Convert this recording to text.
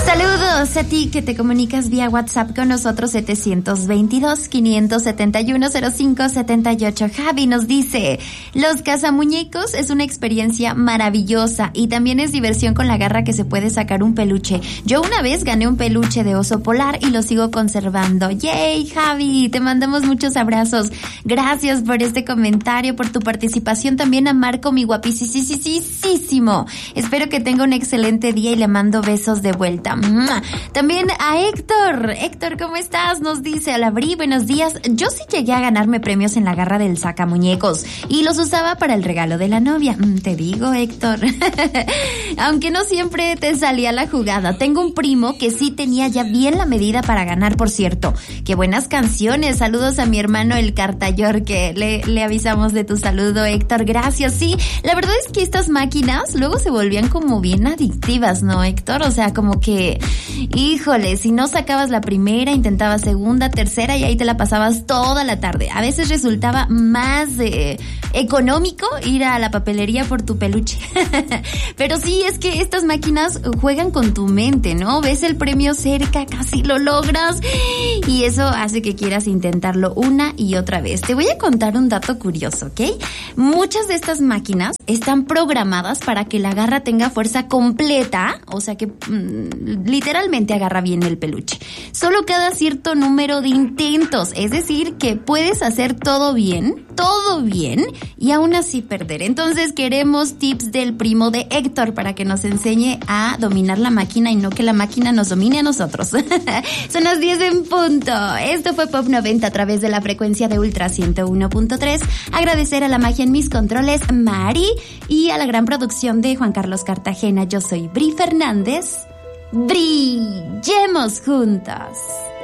Saludos a ti que te comunicas vía WhatsApp con nosotros, 722-571-0578. Javi nos dice, los cazamuñecos es una experiencia maravillosa y también es diversión con la garra que se puede sacar un peluche. Yo una vez gané un peluche de oso polar y lo sigo conservando. ¡Yay, Javi! Te mandamos muchos abrazos. Gracias por este comentario, por tu participación. También a Marco, mi guapísimo. Espero que tenga un excelente día y le mando besos de vuelta. También a Héctor. Héctor, ¿cómo estás? Nos dice, hola Bri, buenos días. Yo sí llegué a ganarme premios en la garra del sacamuñecos y los usaba para el regalo de la novia. Te digo, Héctor. Aunque no siempre te salía la jugada. Tengo un primo que sí tenía ya bien la medida para ganar, por cierto. Qué buenas canciones. Saludos a mi hermano el Cartayor, que le avisamos de tu saludo, Héctor. Gracias. Sí, la verdad es que estas máquinas luego se volvían como bien adictivas, ¿no, Héctor? O sea, como que híjole, si no sacabas la primera, intentabas segunda, tercera y ahí te la pasabas toda la tarde. A veces resultaba más económico ir a la papelería por tu peluche. Pero sí, es que estas máquinas juegan con tu mente, ¿no? Ves el premio cerca, casi lo logras y eso hace que quieras intentarlo una y otra vez. Te voy a contar un dato curioso, ¿ok? Muchas de estas máquinas están programadas para que la garra tenga fuerza completa, o sea que literalmente agarra bien el peluche. Solo cada cierto número de intentos, es decir, que puedes hacer todo bien, y aún así perder. Entonces queremos tips del primo de Héctor para que nos enseñe a dominar la máquina y no que la máquina nos domine a nosotros. Son las 10 en punto. Esto fue Pop 90 a través de la frecuencia de Ultra 101.3. Agradecer a la magia en mis controles, Mari, y a la gran producción de Juan Carlos Cartagena. Yo soy Bri Fernández. Brillemos juntos.